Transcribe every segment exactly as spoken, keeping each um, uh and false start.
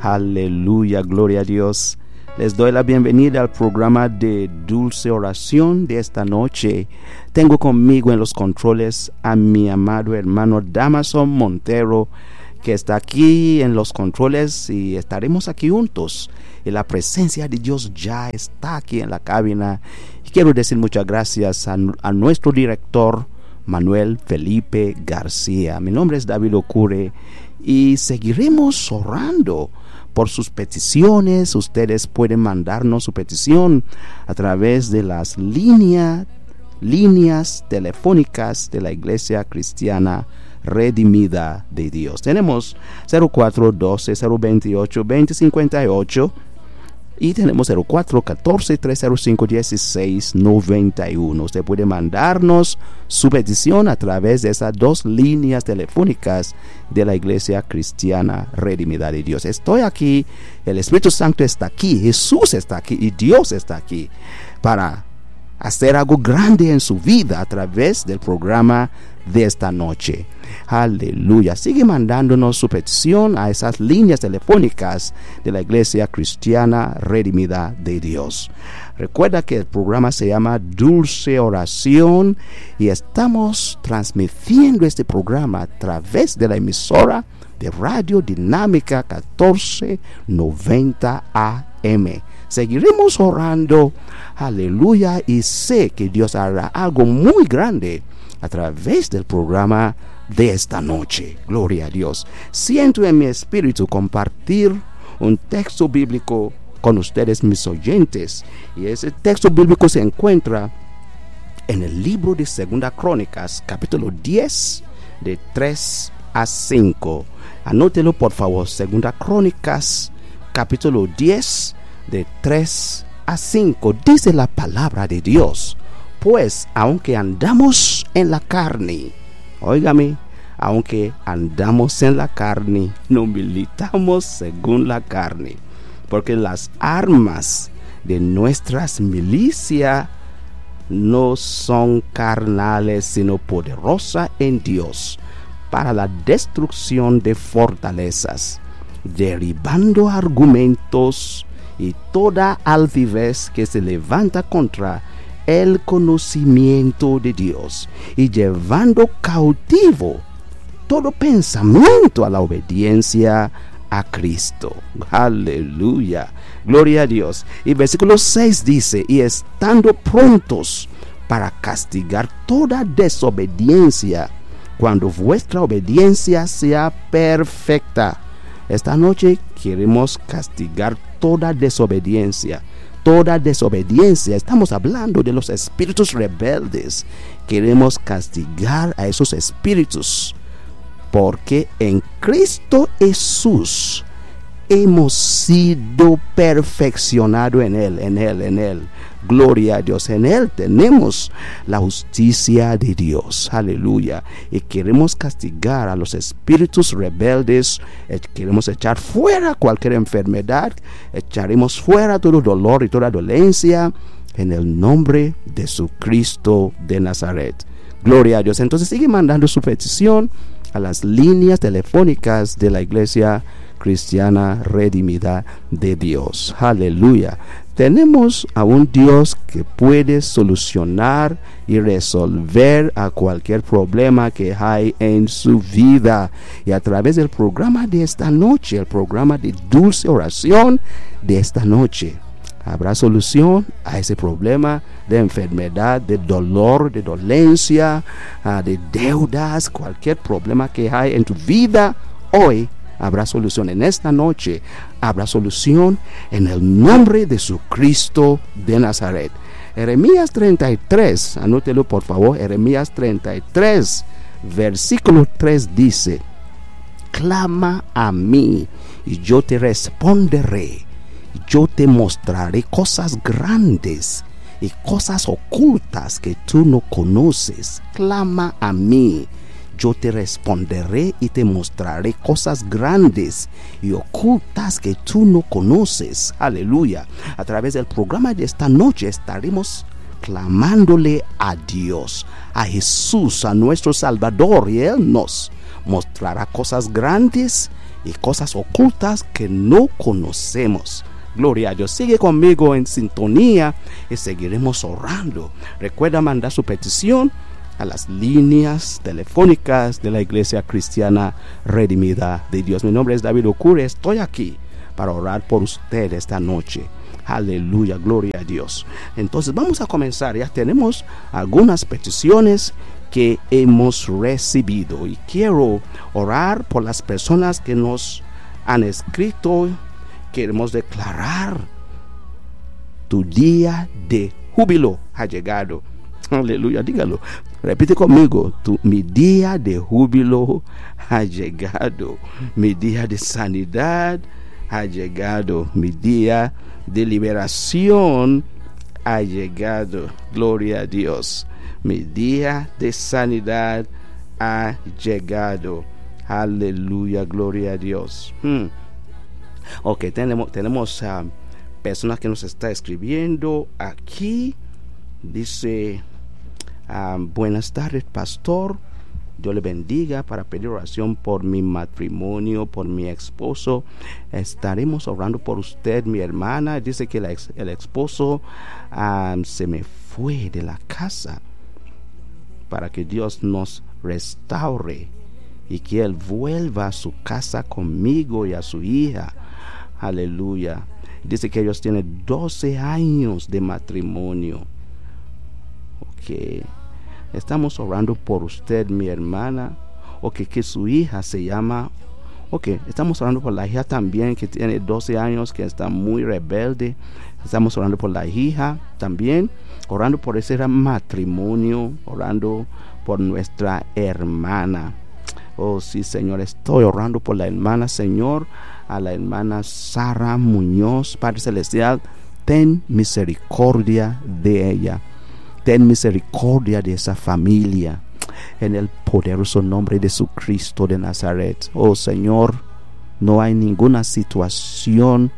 Aleluya, gloria a Dios. Les doy la bienvenida al programa de Dulce Oración de esta noche. Tengo conmigo en los controles a mi amado hermano Damaso Montero, que está aquí en los controles, y estaremos aquí juntos. Y la presencia de Dios ya está aquí en la cabina. Y quiero decir muchas gracias a, a nuestro director Manuel Felipe García. Mi nombre es David Ocure y seguiremos orando por sus peticiones. Ustedes pueden mandarnos su petición a través de las líneas líneas telefónicas de la Iglesia Cristiana Redimida de Dios. Tenemos cero cuatro uno dos, cero dos ocho, dos cero cinco ocho y tenemos cero cuatro uno cuatro, tres cero cinco, uno seis nueve uno. Usted puede mandarnos su petición a través de esas dos líneas telefónicas de la Iglesia Cristiana Redimida de Dios. Estoy aquí, el Espíritu Santo está aquí, Jesús está aquí y Dios está aquí para hacer algo grande en su vida a través del programa de esta noche. Aleluya. Sigue mandándonos su petición a esas líneas telefónicas de la Iglesia Cristiana Redimida de Dios. Recuerda que el programa se llama Dulce Oración y estamos transmitiendo este programa a través de la emisora de Radio Dinámica catorce noventa A M. Seguiremos orando, aleluya, y sé que Dios hará algo muy grande a través del programa de esta noche. Gloria a Dios. Siento en mi espíritu compartir un texto bíblico con ustedes, mis oyentes, y ese texto bíblico se encuentra en el libro de Segunda Crónicas, capítulo diez, de tres a cinco. Anótelo por favor. Segunda Crónicas, capítulo diez, de tres a cinco. Dice la palabra de Dios: pues aunque andamos en la carne, óigame, aunque andamos en la carne, no militamos según la carne, porque las armas de nuestras milicias no son carnales, sino poderosas en Dios para la destrucción de fortalezas, derribando argumentos y toda altivez que se levanta contra el conocimiento de Dios, y llevando cautivo todo pensamiento a la obediencia a Cristo. Aleluya, gloria a Dios. Y versículo seis dice: y estando prontos para castigar toda desobediencia, cuando vuestra obediencia sea perfecta. Esta noche queremos castigar toda desobediencia. Toda desobediencia. Estamos hablando de los espíritus rebeldes. Queremos castigar a esos espíritus, porque en Cristo Jesús hemos sido perfeccionados en Él, en Él, en Él. Gloria a Dios. En Él tenemos la justicia de Dios. Aleluya. Y queremos castigar a los espíritus rebeldes. Queremos echar fuera cualquier enfermedad. Echaremos fuera todo dolor y toda dolencia en el nombre de Jesucristo de Nazaret. Gloria a Dios. Entonces sigue mandando su petición a las líneas telefónicas de la Iglesia Cristiana Redimida de Dios. Aleluya. Tenemos a un Dios que puede solucionar y resolver a cualquier problema que hay en su vida. Y a través del programa de esta noche, el programa de Dulce Oración de esta noche, habrá solución a ese problema de enfermedad, de dolor, de dolencia, de deudas, cualquier problema que hay en tu vida. Hoy habrá solución. En esta noche habrá solución en el nombre de Jesucristo de Nazaret. Jeremías treinta y tres, anótelo por favor. Jeremías treinta y tres, versículo tres dice: clama a mí y yo te responderé. Yo te mostraré cosas grandes y cosas ocultas que tú no conoces. Clama a mí, yo te responderé y te mostraré cosas grandes y ocultas que tú no conoces. Aleluya. A través del programa de esta noche estaremos clamándole a Dios, a Jesús, a nuestro Salvador, y Él nos mostrará cosas grandes y cosas ocultas que no conocemos. Gloria a Dios. Sigue conmigo en sintonía y seguiremos orando. Recuerda mandar su petición a las líneas telefónicas de la Iglesia Cristiana Redimida de Dios. Mi nombre es David Ocure. Estoy aquí para orar por usted esta noche. Aleluya, gloria a Dios. Entonces vamos a comenzar. Ya tenemos algunas peticiones que hemos recibido y quiero orar por las personas que nos han escrito. Queremos declarar: tu día de júbilo ha llegado. Aleluya, dígalo. Repite conmigo: tu, mi día de júbilo ha llegado. Mi día de sanidad ha llegado. Mi día de liberación ha llegado. Gloria a Dios. Mi día de sanidad ha llegado. Aleluya, gloria a Dios. Hmm. Ok, tenemos, tenemos uh, personas que nos está escribiendo aquí. Dice: uh, buenas tardes, pastor. Dios le bendiga, para pedir oración por mi matrimonio, por mi esposo. Estaremos orando por usted, mi hermana. Dice que la ex, el esposo um, se me fue de la casa, para que Dios nos restaure y que él vuelva a su casa conmigo y a su hija. Aleluya. Dice que ellos tienen doce años de matrimonio. Ok. Estamos orando por usted, mi hermana. Ok, que su hija se llama... Ok, estamos orando por la hija también, que tiene doce años, que está muy rebelde. Estamos orando por la hija también. Orando por ese matrimonio. Orando por nuestra hermana. Oh, sí, Señor. Estoy orando por la hermana, Señor. A la hermana Sara Muñoz. Padre Celestial, ten misericordia de ella. Ten misericordia de esa familia. En el poderoso nombre de Jesucristo de Nazaret. Oh, Señor, no hay ninguna situación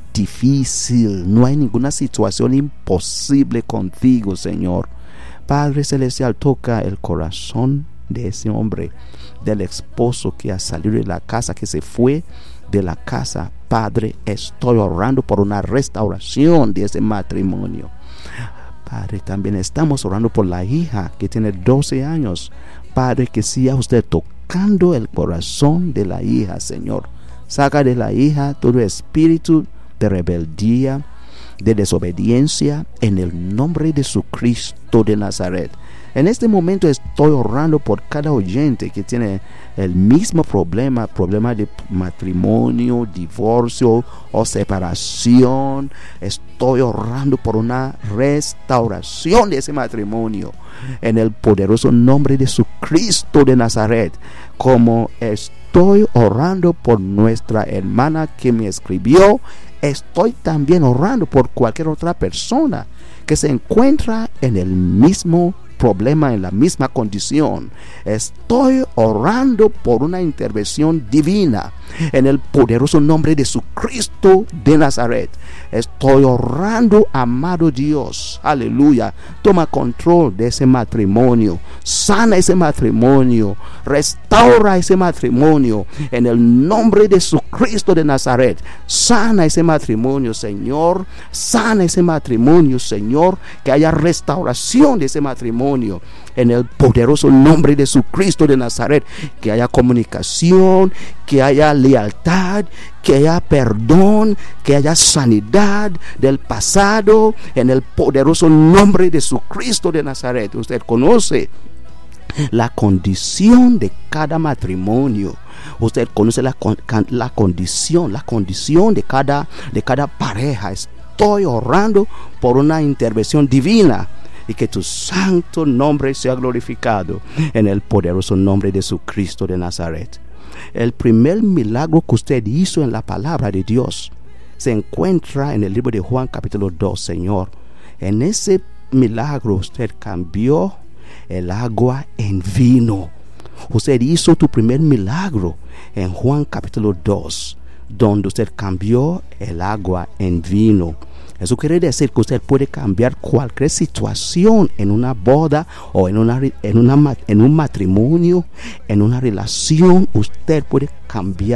difícil. No hay ninguna situación imposible contigo, Señor. Padre Celestial, toca el corazón de ese hombre, del esposo que ha salido de la casa, que se fue de la casa. Padre, estoy orando por una restauración de ese matrimonio. Padre, también estamos orando por la hija que tiene doce años. Padre, que siga usted tocando el corazón de la hija, Señor. Saca de la hija todo espíritu de rebeldía, de desobediencia, en el nombre de Jesucristo de Nazaret. En este momento estoy orando por cada oyente que tiene el mismo problema, problema de matrimonio, divorcio o separación. Estoy orando por una restauración de ese matrimonio en el poderoso nombre de Jesucristo de Nazaret. Como estoy orando por nuestra hermana que me escribió, estoy también orando por cualquier otra persona que se encuentra en el mismo problema, en la misma condición. Estoy orando por una intervención divina en el poderoso nombre de Jesucristo de Nazaret. Estoy orando, amado Dios, aleluya. Toma control de ese matrimonio, sana ese matrimonio, restaura ese matrimonio en el nombre de Jesucristo de Nazaret. Sana ese matrimonio, Señor. Sana ese matrimonio, Señor. Que haya restauración de ese matrimonio en el poderoso nombre de Jesucristo de Nazaret. Que haya comunicación, que haya lealtad, que haya perdón, que haya sanidad del pasado en el poderoso nombre de Jesucristo de Nazaret. Usted conoce la condición de cada matrimonio. Usted conoce la, la condición, la condición de cada, de cada pareja. Estoy orando por una intervención divina y que tu santo nombre sea glorificado en el poderoso nombre de Jesucristo de Nazaret. El primer milagro que usted hizo en la palabra de Dios se encuentra en el libro de Juan capítulo dos, Señor. En ese milagro usted cambió el agua en vino. Usted hizo tu primer milagro en Juan capítulo dos, donde usted cambió el agua en vino. Eso quiere decir que usted puede cambiar cualquier situación en una boda o en, una, en, una, en un matrimonio, en una relación. Usted puede cambiar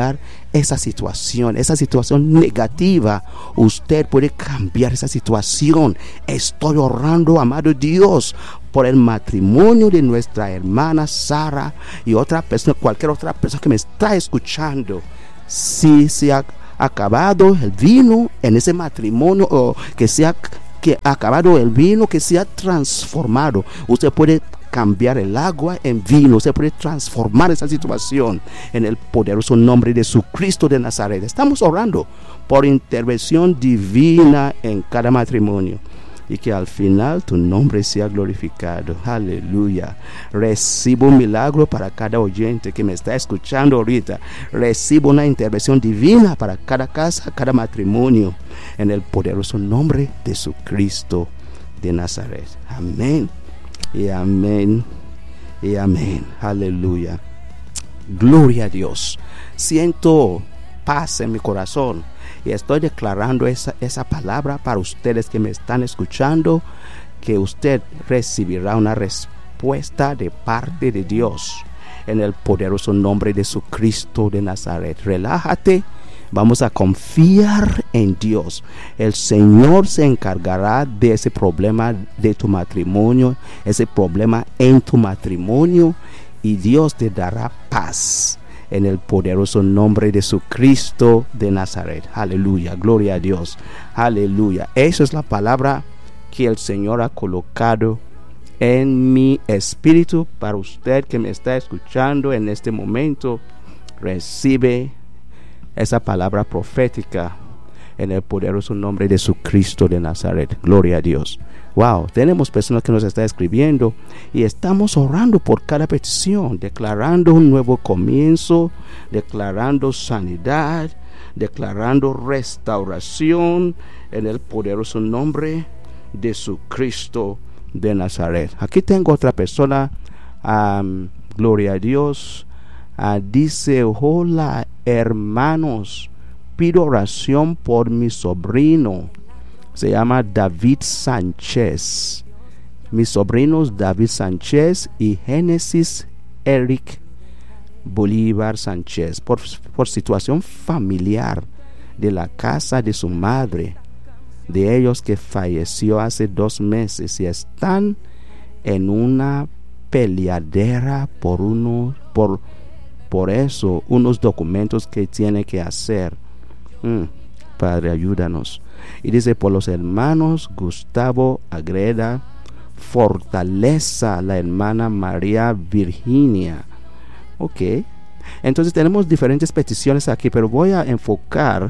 esa situación, esa situación negativa. Usted puede cambiar esa situación. Estoy orando, amado Dios, por el matrimonio de nuestra hermana Sara y otra persona, cualquier otra persona que me está escuchando. Si se ha acabado el vino en ese matrimonio, o que se ha que ha acabado el vino, que se ha transformado, usted puede cambiar el agua en vino. Usted puede transformar esa situación en el poderoso nombre de Jesucristo de Nazaret. Estamos orando por intervención divina en cada matrimonio, y que al final tu nombre sea glorificado. Aleluya. Recibo un milagro para cada oyente que me está escuchando ahorita. Recibo una intervención divina para cada casa, cada matrimonio, en el poderoso nombre de Jesucristo de Nazaret. Amén y amén y amén. Aleluya. Gloria a Dios. Siento paz en mi corazón y estoy declarando esa, esa palabra para ustedes que me están escuchando, que usted recibirá una respuesta de parte de Dios en el poderoso nombre de Jesucristo de Nazaret. Relájate, vamos a confiar en Dios. El Señor se encargará de ese problema de tu matrimonio, ese problema en tu matrimonio, y Dios te dará paz en el poderoso nombre de Jesucristo de Nazaret. Aleluya, gloria a Dios. Aleluya. Esa es la palabra que el Señor ha colocado en mi espíritu para usted que me está escuchando en este momento. Recibe esa palabra profética en el poderoso nombre de Jesucristo de Nazaret. Gloria a Dios. Wow, tenemos personas que nos están escribiendo y estamos orando por cada petición, declarando un nuevo comienzo, declarando sanidad, declarando restauración en el poderoso nombre de Jesucristo de Nazaret. Aquí tengo otra persona. Um, gloria a Dios. Uh, dice: hola hermanos, pido oración por mi sobrino. Se llama David Sánchez. Mis sobrinos David Sánchez y Génesis Eric Bolívar Sánchez, por, por situación familiar de la casa de su madre, de ellos que falleció hace dos meses, y están en una peleadera por uno, por, por eso, unos documentos que tiene que hacer. Mm, Padre, ayúdanos. Y dice: por los hermanos Gustavo Agreda, fortaleza la hermana María Virginia. Ok, entonces tenemos diferentes peticiones aquí, pero voy a enfocar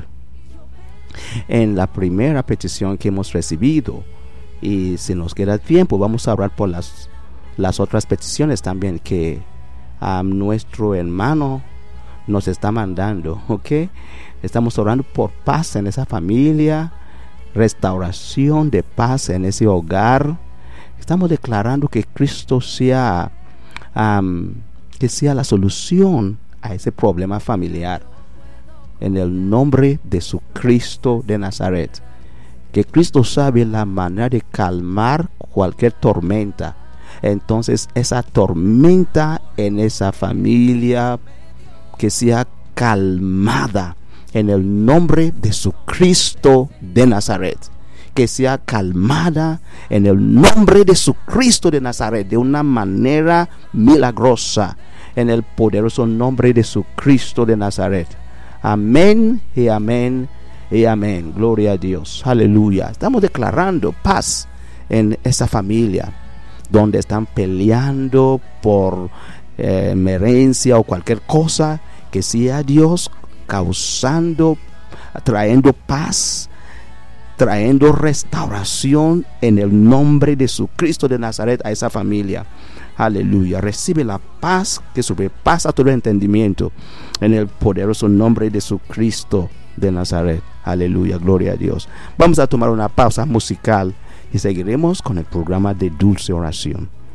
en la primera petición que hemos recibido, y si nos queda tiempo vamos a orar por las, las otras peticiones también que um, nuestro hermano nos está mandando. Ok, estamos orando por paz en esa familia, restauración de paz en ese hogar. Estamos declarando que Cristo sea um, que sea la solución a ese problema familiar en el nombre de Jesucristo de Nazaret. Que Cristo sabe la manera de calmar cualquier tormenta. Entonces esa tormenta en esa familia que sea calmada en el nombre de Jesucristo de Nazaret. Que sea calmada en el nombre de Jesucristo de Nazaret de una manera milagrosa en el poderoso nombre de Jesucristo de Nazaret. Amén y amén y amén. Gloria a Dios. Aleluya. Estamos declarando paz en esa familia donde están peleando por eh, herencia o cualquier cosa. Que sea Dios causando, trayendo paz, trayendo restauración en el nombre de Jesucristo de Nazaret a esa familia. Aleluya. Recibe la paz que sobrepasa todo entendimiento en el poderoso nombre de Jesucristo de Nazaret. Aleluya. Gloria a Dios. Vamos a tomar una pausa musical y seguiremos con el programa de Dulce Oración.